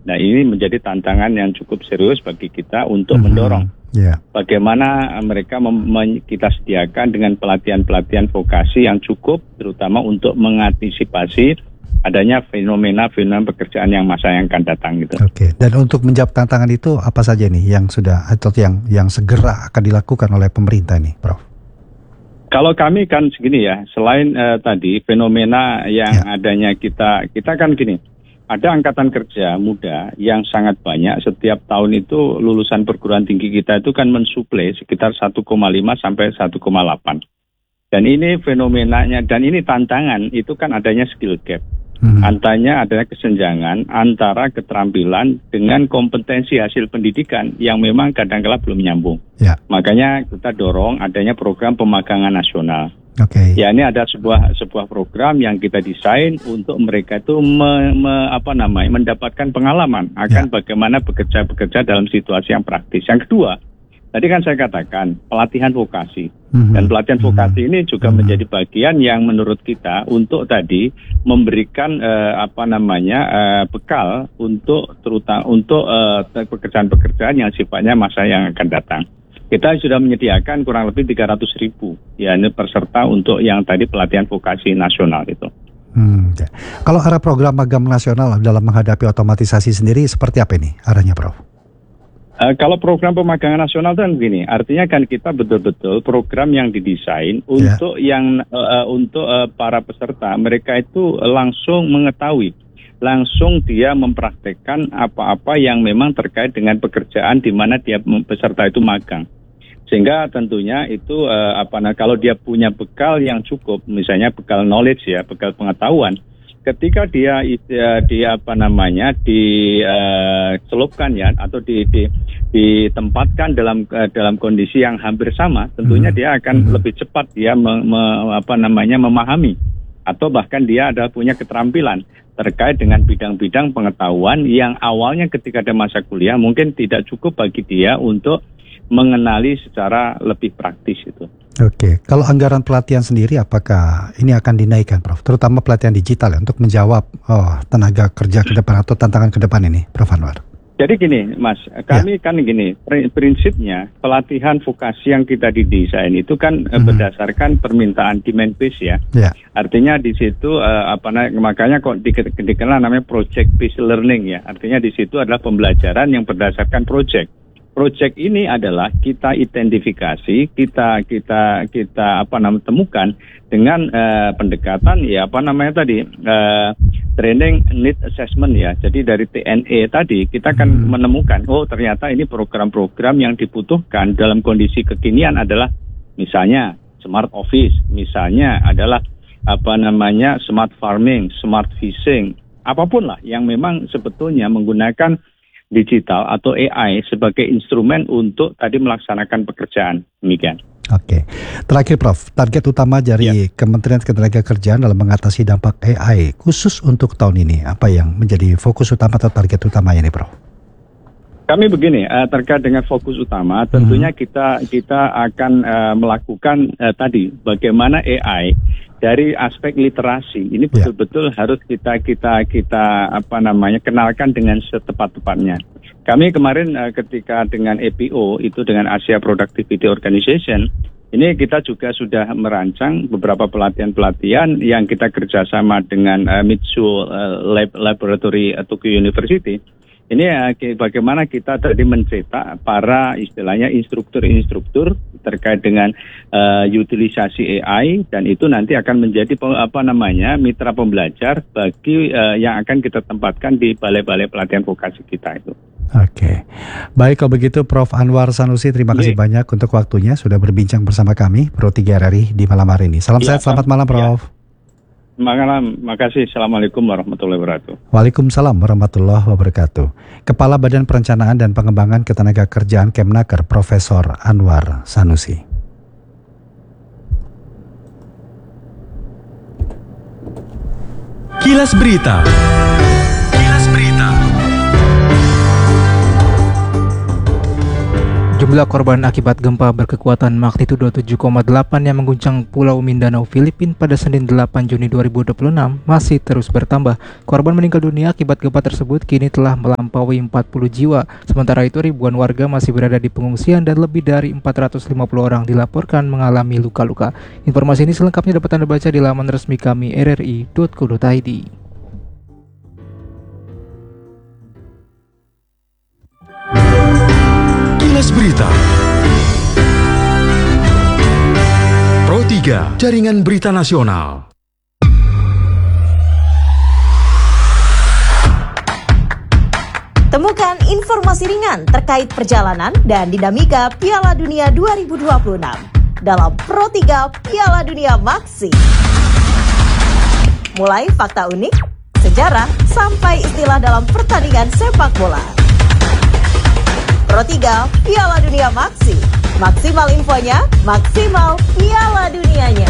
Nah, ini menjadi tantangan yang cukup serius bagi kita untuk mendorong bagaimana mereka kita sediakan dengan pelatihan-pelatihan vokasi yang cukup, terutama untuk mengantisipasi adanya fenomena-fenomena pekerjaan yang masa yang akan datang gitu. Oke. Dan untuk menjawab tantangan itu apa saja nih yang sudah atau yang segera akan dilakukan oleh pemerintah nih, Prof? Kalau kami kan segini ya, selain tadi fenomena yang adanya kita kan gini, ada angkatan kerja muda yang sangat banyak. Setiap tahun itu lulusan perguruan tinggi kita itu kan mensuplai sekitar 1,5 sampai 1,8. Dan ini fenomenanya, dan ini tantangan, itu kan adanya skill gap. Antanya adanya kesenjangan antara keterampilan dengan kompetensi hasil pendidikan yang memang kadang-kala belum nyambung. Makanya kita dorong adanya program pemagangan nasional. Ya, ini ada sebuah program yang kita desain untuk mereka itu mendapatkan pengalaman akan bagaimana bekerja dalam situasi yang praktis. Yang kedua, tadi kan saya katakan pelatihan vokasi. Dan pelatihan vokasi ini juga menjadi bagian yang menurut kita untuk tadi memberikan bekal untuk pekerjaan-pekerjaan yang sifatnya masa yang akan datang. Kita sudah menyediakan kurang lebih 300.000 ini peserta untuk yang tadi pelatihan vokasi nasional itu. Kalau arah program magang nasional dalam menghadapi otomatisasi sendiri seperti apa ini arahnya, Prof? Kalau program pemagangan nasional itu kan begini, artinya kan kita betul-betul program yang didesain untuk para peserta, mereka itu langsung mengetahui, langsung dia mempraktekkan apa-apa yang memang terkait dengan pekerjaan di mana dia peserta itu magang. Sehingga tentunya itu kalau dia punya bekal yang cukup, misalnya bekal knowledge ya, bekal pengetahuan, ketika dia dicelupkan ya atau ditempatkan dalam kondisi yang hampir sama, tentunya dia akan lebih cepat dia memahami atau bahkan dia ada punya keterampilan terkait dengan bidang-bidang pengetahuan yang awalnya ketika ada masa kuliah mungkin tidak cukup bagi dia untuk mengenali secara lebih praktis itu. Oke, kalau anggaran pelatihan sendiri apakah ini akan dinaikkan, Prof? Terutama pelatihan digital ya, untuk menjawab tenaga kerja ke depan atau tantangan ke depan ini, Prof Anwar? Jadi gini, Mas, kami kan gini, prinsipnya pelatihan vokasi yang kita didesain itu kan berdasarkan permintaan demand base ya. Artinya di situ makanya kok dikenal namanya project based learning ya. Artinya di situ adalah pembelajaran yang berdasarkan project. Project ini adalah kita identifikasi, kita temukan dengan pendekatan training need assessment ya. Jadi dari TNE tadi kita akan menemukan ternyata ini program-program yang dibutuhkan dalam kondisi kekinian adalah misalnya smart office, misalnya adalah smart farming, smart fishing, apapun lah yang memang sebetulnya menggunakan digital atau AI sebagai instrumen untuk tadi melaksanakan pekerjaan. Demikian. Oke. Terakhir, Prof, target utama dari Kementerian Ketenagakerjaan dalam mengatasi dampak AI khusus untuk tahun ini, apa yang menjadi fokus utama atau target utamanya nih, Prof? Kami begini, terkait dengan fokus utama, tentunya kita akan melakukan tadi bagaimana AI dari aspek literasi ini betul-betul harus kita kenalkan dengan setepat-tepatnya. Kami kemarin ketika dengan APO itu dengan Asia Productivity Organization, ini kita juga sudah merancang beberapa pelatihan-pelatihan yang kita kerjasama dengan Mitsu Laboratory Tokyo University. Ini bagaimana kita tadi mencetak para istilahnya instruktur-instruktur terkait dengan utilisasi AI, dan itu nanti akan menjadi mitra pembelajar bagi yang akan kita tempatkan di balai-balai pelatihan vokasi kita itu. Oke. Baik, kalau begitu Prof Anwar Sanusi, terima kasih banyak untuk waktunya sudah berbincang bersama kami Pro 3 RRI di malam hari ini. Salam sehat, selamat malam Prof. Malam, makasih. Assalamualaikum warahmatullahi wabarakatuh. Waalaikumsalam warahmatullahi wabarakatuh. Kepala Badan Perencanaan dan Pengembangan Ketenagakerjaan Kemnaker, Profesor Anwar Sanusi. Kilas Berita. Jumlah korban akibat gempa berkekuatan magnitudo 7,8 yang mengguncang Pulau Mindanao, Filipina pada Senin 8 Juni 2026 masih terus bertambah. Korban meninggal dunia akibat gempa tersebut kini telah melampaui 40 jiwa. Sementara itu ribuan warga masih berada di pengungsian dan lebih dari 450 orang dilaporkan mengalami luka-luka. Informasi ini selengkapnya dapat Anda baca di laman resmi kami rri.co.id. Kilas Berita Pro 3 Jaringan Berita Nasional. Temukan informasi ringan terkait perjalanan dan dinamika Piala Dunia 2026 dalam Pro 3 Piala Dunia Maxi. Mulai fakta unik, sejarah, sampai istilah dalam pertandingan sepak bola. Pro 3 Piala Dunia Maxi. Maksimal infonya, maksimal Piala Dunianya.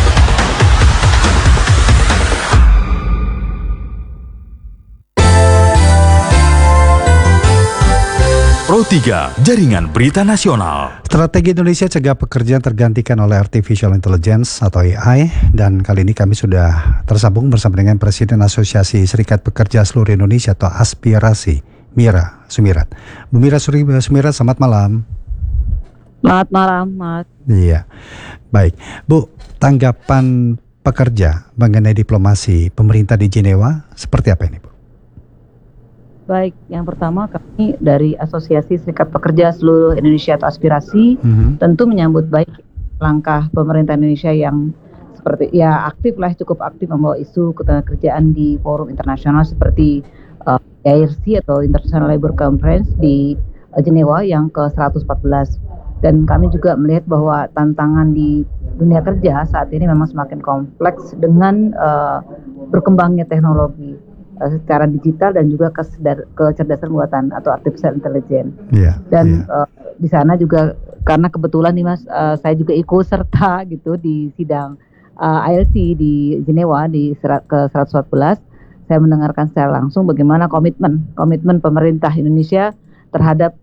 Pro 3 Jaringan Berita Nasional. Strategi Indonesia cegah pekerjaan tergantikan oleh Artificial Intelligence atau AI. Dan kali ini kami sudah tersambung bersama dengan Presiden Asosiasi Serikat Pekerja Seluruh Indonesia atau Aspirasi, Mira Sumirat. Bu Mira Sumirat, selamat malam. Selamat malam, Mas. Iya, baik. Bu, tanggapan pekerja mengenai diplomasi pemerintah di Jenewa seperti apa ini, Bu? Baik, yang pertama kami dari Asosiasi Serikat Pekerja Seluruh Indonesia atau Aspirasi tentu menyambut baik langkah pemerintah Indonesia yang seperti aktif lah, cukup aktif membawa isu ketenagakerjaan di forum internasional seperti ILC atau International Labour Conference di Jenewa yang ke-114. Dan kami juga melihat bahwa tantangan di dunia kerja saat ini memang semakin kompleks dengan berkembangnya teknologi secara digital dan juga kecerdasan buatan atau artificial intelligence. Dan di sana juga karena kebetulan nih Mas, saya juga ikut serta gitu di sidang ILC di Jenewa di ke-114. Saya mendengarkan secara langsung bagaimana komitmen pemerintah Indonesia terhadap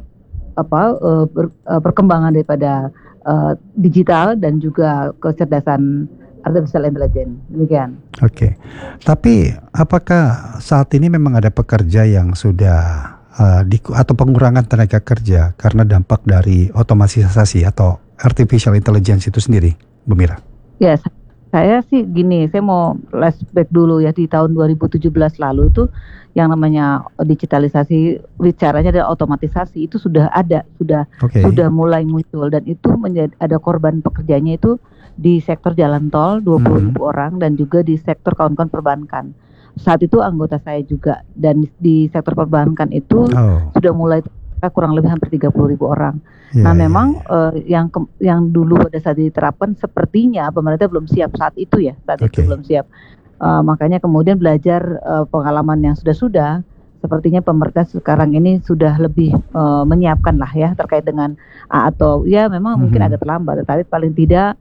perkembangan daripada digital dan juga kecerdasan artificial intelligence. Demikian. Oke. Tapi apakah saat ini memang ada pekerja yang sudah atau pengurangan tenaga kerja karena dampak dari otomatisasi atau artificial intelligence itu sendiri, Bu Mira? Ya, saya sih gini, saya mau flashback dulu ya, di tahun 2017 lalu tuh yang namanya digitalisasi, bicaranya ada otomatisasi, itu sudah ada, sudah mulai muncul, dan itu ada korban pekerjanya itu di sektor jalan tol 20.000 orang dan juga di sektor kawan-kawan perbankan. Saat itu anggota saya juga, dan di sektor perbankan itu sudah mulai kurang lebih hampir 30.000 orang. Memang yang dulu pada saat diterapkan sepertinya pemerintah belum siap saat itu ya, itu belum siap. Makanya kemudian belajar pengalaman yang sudah sepertinya pemerintah sekarang ini sudah lebih menyiapkan lah ya terkait dengan atau ya memang mungkin agak terlambat, tetapi paling tidak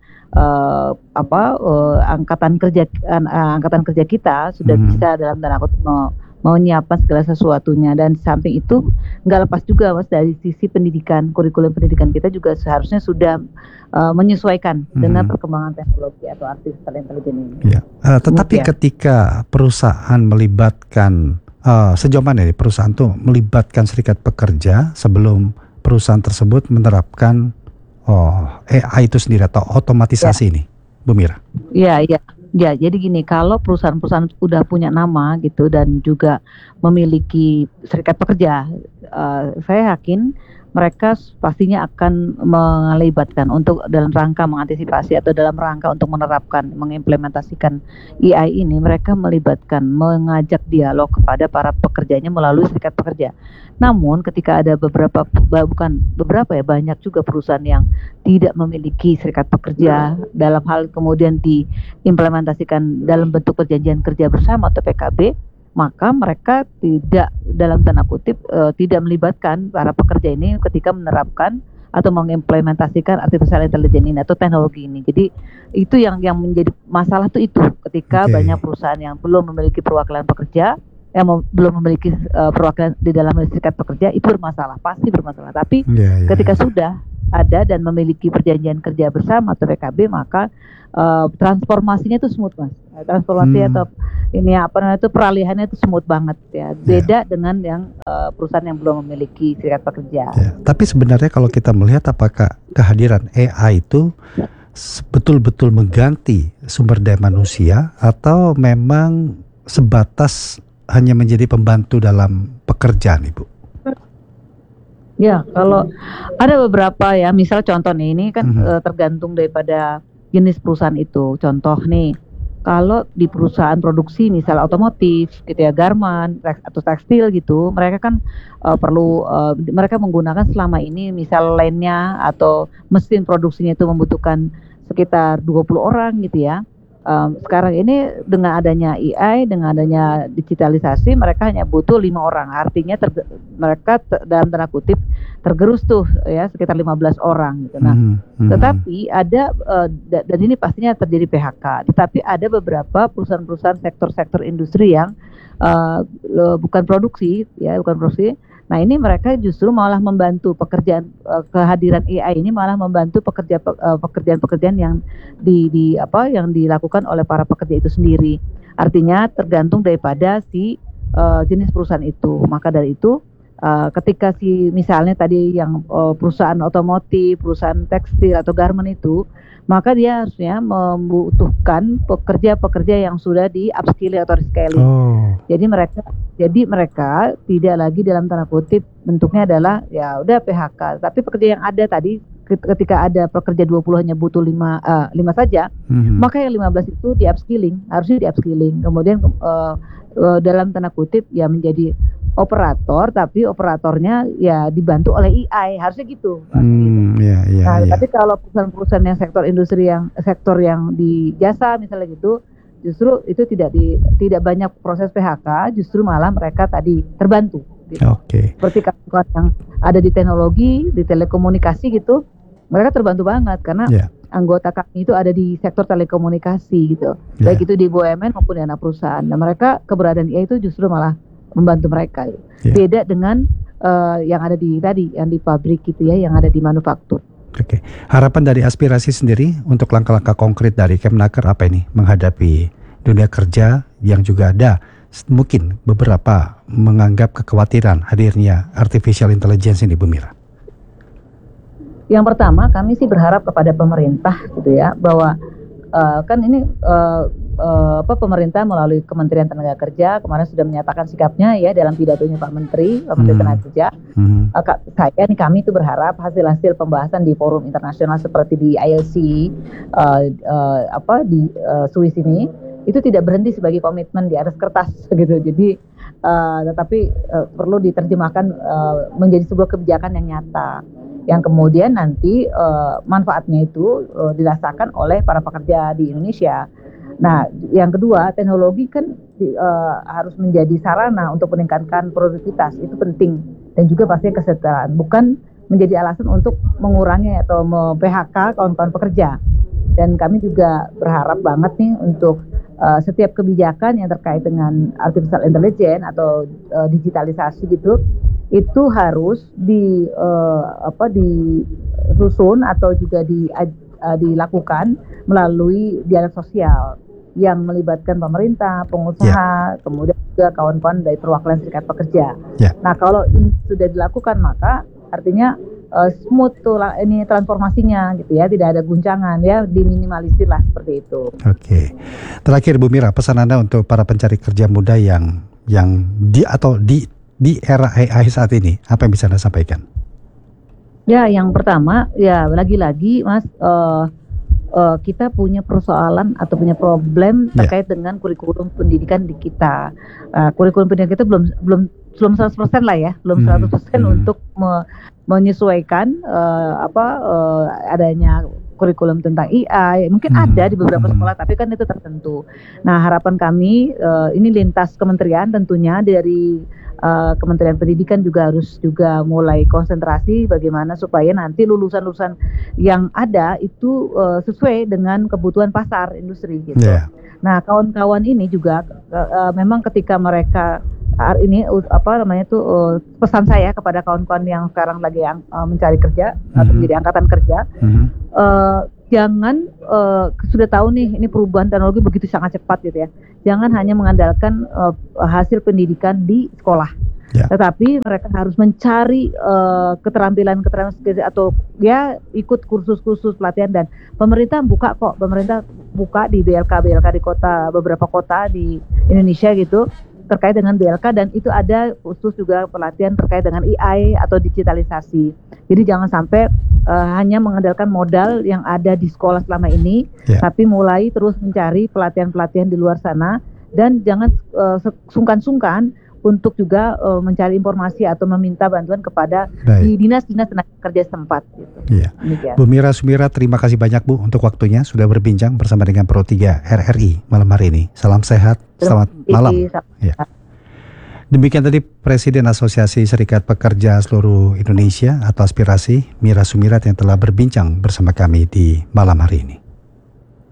angkatan kerja kita sudah bisa dalam tanda kutip menyiapkan segala sesuatunya. Dan samping itu nggak lepas juga Mas, dari sisi pendidikan, kurikulum pendidikan kita juga seharusnya sudah menyesuaikan dengan perkembangan teknologi atau artificial intelligence ini. Tetapi ketika perusahaan melibatkan sejauh mana nih perusahaan tuh melibatkan serikat pekerja sebelum perusahaan tersebut menerapkan AI itu sendiri atau otomatisasi ini, Bu Mira? Ya, jadi gini, kalau perusahaan-perusahaan udah punya nama gitu dan juga memiliki serikat pekerja, saya yakin mereka pastinya akan melibatkan untuk dalam rangka mengantisipasi atau dalam rangka untuk menerapkan, mengimplementasikan AI ini, mereka melibatkan, mengajak dialog kepada para pekerjanya melalui serikat pekerja. Namun ketika ada banyak juga perusahaan yang tidak memiliki serikat pekerja dalam hal kemudian diimplementasikan dalam bentuk perjanjian kerja bersama atau PKB, maka mereka tidak dalam tanda kutip tidak melibatkan para pekerja ini ketika menerapkan atau mengimplementasikan artificial intelligence ini atau teknologi ini. Jadi itu yang menjadi masalah tuh itu ketika banyak perusahaan yang belum memiliki perwakilan pekerja yang belum memiliki perwakilan di dalam serikat pekerja itu bermasalah, pasti bermasalah. Tapi ketika sudah ada dan memiliki perjanjian kerja bersama atau PKB, maka transformasinya itu smooth, Mas. Transformasi atau ini apa namanya itu peralihannya itu smooth banget ya. Beda dengan yang perusahaan yang belum memiliki serikat pekerja. Tapi sebenarnya kalau kita melihat apakah kehadiran AI itu betul-betul mengganti sumber daya manusia atau memang sebatas hanya menjadi pembantu dalam pekerjaan, Ibu? Ya, kalau ada beberapa ya, misal contoh nih, ini kan tergantung daripada jenis perusahaan itu. Contoh nih, kalau di perusahaan produksi misal otomotif gitu ya, garment atau tekstil gitu, mereka kan mereka menggunakan selama ini misal lainnya atau mesin produksinya itu membutuhkan sekitar 20 orang gitu ya. Sekarang ini dengan adanya AI, dengan adanya digitalisasi, mereka hanya butuh 5 orang. Artinya mereka dalam tanda kutip tergerus tuh ya sekitar 15 orang gitu. Nah, tetapi ada dan ini pastinya terjadi PHK. Tetapi ada beberapa perusahaan-perusahaan sektor-sektor industri yang bukan produksi ya, bukan produksi. Nah, ini mereka justru malah membantu pekerjaan kehadiran AI ini malah membantu pekerjaan-pekerjaan yang yang dilakukan oleh para pekerja itu sendiri. Artinya tergantung daripada si jenis perusahaan itu. Maka dari itu ketika misalnya tadi yang perusahaan otomotif, perusahaan tekstil atau garment itu, maka dia harusnya membutuhkan pekerja-pekerja yang sudah di upskilling atau reskilling. Jadi mereka tidak lagi dalam tanda kutip bentuknya adalah ya udah PHK, tapi pekerja yang ada tadi ketika ada pekerja 20 hanya butuh 5 saja, maka yang 15 itu di upskilling, harusnya di upskilling. Kemudian dalam tanda kutip ya menjadi operator, tapi operatornya ya dibantu oleh AI, harusnya gitu. Tapi kalau perusahaan-perusahaan yang sektor industri sektor yang di jasa misalnya gitu, justru itu tidak banyak proses PHK, justru malah mereka tadi terbantu. Gitu. Seperti kawan yang ada di teknologi, di telekomunikasi gitu, mereka terbantu banget karena anggota kami itu ada di sektor telekomunikasi gitu, baik itu di BUMN maupun di anak perusahaan. Dan mereka keberadaan AI itu justru malah membantu mereka. Beda dengan yang ada yang di pabrik gitu ya, yang ada di manufaktur. Harapan dari aspirasi sendiri untuk langkah-langkah konkret dari Kemnaker apa ini menghadapi dunia kerja yang juga ada mungkin beberapa menganggap kekhawatiran hadirnya artificial intelligence ini, Bu Mira? Yang pertama, kami sih berharap kepada pemerintah gitu ya, bahwa kan ini pemerintah melalui Kementerian Tenaga Kerja kemarin sudah menyatakan sikapnya ya dalam pidatonya Pak Menteri Tenaga Kerja. Kami itu berharap hasil-hasil pembahasan di forum internasional seperti di ILC di Swiss ini itu tidak berhenti sebagai komitmen di atas kertas gitu. Jadi tetapi perlu diterjemahkan menjadi sebuah kebijakan yang nyata, yang kemudian nanti manfaatnya itu dirasakan oleh para pekerja di Indonesia. Nah, yang kedua, teknologi kan harus menjadi sarana untuk meningkatkan produktivitas, itu penting, dan juga pasti kesejahteraan, bukan menjadi alasan untuk mengurangi atau PHK kawan-kawan pekerja. Dan kami juga berharap banget nih untuk setiap kebijakan yang terkait dengan artificial intelligence atau digitalisasi gitu, itu harus disusun atau juga dilakukan melalui dialog sosial yang melibatkan pemerintah, pengusaha, kemudian juga kawan-kawan dari perwakilan serikat pekerja. Nah, kalau ini sudah dilakukan, maka artinya smooth tuh ini transformasinya gitu ya, tidak ada guncangan ya, diminimalisir lah seperti itu. Terakhir Bu Mira, pesan Anda untuk para pencari kerja muda yang di era AI saat ini, apa yang bisa Anda sampaikan? Ya, yang pertama ya lagi-lagi Mas, kita punya persoalan atau punya problem terkait dengan kurikulum pendidikan di kita. Kurikulum pendidikan kita belum 100% lah ya, belum 100% untuk menyesuaikan adanya kurikulum tentang AI. Mungkin ada di beberapa sekolah, tapi kan itu tertentu. Nah, harapan kami ini lintas kementerian tentunya, dari Kementerian Pendidikan juga harus mulai konsentrasi bagaimana supaya nanti lulusan-lulusan yang ada itu sesuai dengan kebutuhan pasar industri gitu. Nah, kawan-kawan ini juga memang ketika mereka ini pesan saya kepada kawan-kawan yang sekarang lagi mencari kerja atau menjadi angkatan kerja, jangan sudah tahu nih ini perubahan teknologi begitu sangat cepat gitu ya. Jangan hanya mengandalkan hasil pendidikan di sekolah. Tetapi mereka harus mencari keterampilan atau ya ikut kursus-kursus pelatihan, dan pemerintah buka di BLK di beberapa kota di Indonesia gitu terkait dengan BLK, dan itu ada khusus juga pelatihan terkait dengan AI atau digitalisasi. Jadi jangan sampai hanya mengandalkan modal yang ada di sekolah selama ini, tapi mulai terus mencari pelatihan-pelatihan di luar sana, dan jangan sungkan-sungkan untuk juga mencari informasi atau meminta bantuan kepada di dinas-dinas tenaga kerja setempat. Gitu. Bu Mira Sumira, terima kasih banyak Bu untuk waktunya sudah berbincang bersama dengan Pro 3 RRI malam hari ini. Salam sehat, selamat malam. Demikian tadi Presiden Asosiasi Serikat Pekerja Seluruh Indonesia atau Aspirasi, Mira Sumirat, yang telah berbincang bersama kami di malam hari ini.